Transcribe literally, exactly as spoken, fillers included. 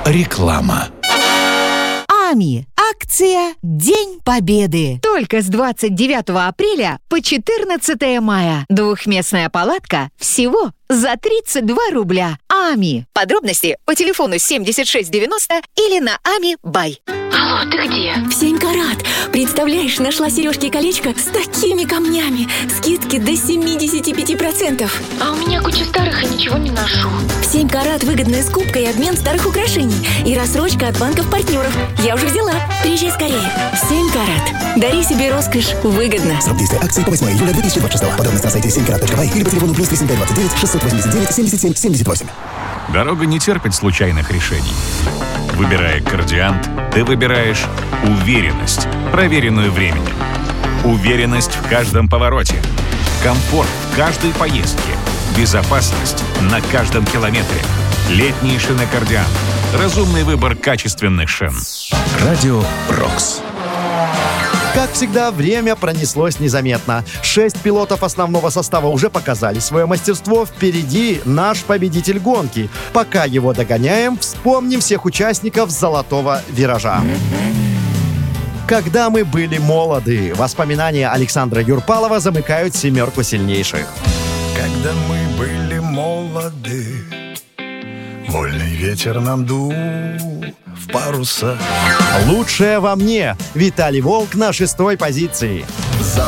Реклама. АМИ. Акция «День Победы». Только с двадцать девятого апреля по четырнадцатое мая. Двухместная палатка всего за тридцать два рубля. АМИ. Подробности по телефону семьдесят шесть девяносто или на ами бай. Алло, ты где? В семь карат. Представляешь, нашла сережки и колечко с такими камнями. Скидки до семьдесят пять процентов. А у меня куча старых и ничего не ношу. В семь карат выгодная скупка и обмен старых украшений. И рассрочка от банков-партнеров. Я уже взяла. Приезжай скорее. семь карат. Дари себе роскошь выгодно. Срок действия акции по восьмое июля две тысячи двадцать шестого. Подробности на сайте семь карат точка бай или по телефону плюс тридцать пять двадцать девять шестьсот восемьдесят девять семьдесят семь семьдесят восемь. Дорога не терпит случайных решений. Выбирая «Кардиант», ты выбираешь уверенность, проверенную временем. Уверенность в каждом повороте. Комфорт в каждой поездке. Безопасность на каждом километре. Летние шины «Кардиант». Разумный выбор качественных шин. Радио «Рокс». Как всегда, время пронеслось незаметно. Шесть пилотов основного состава уже показали свое мастерство. Впереди наш победитель гонки. Пока его догоняем, вспомним всех участников «Золотого виража». Когда мы были молоды, воспоминания Александра Юрпалова замыкают семерку сильнейших. Когда мы были молоды, вольный ветер нам дул в паруса. «Лучшее во мне» Виталий Волк на шестой позиции. За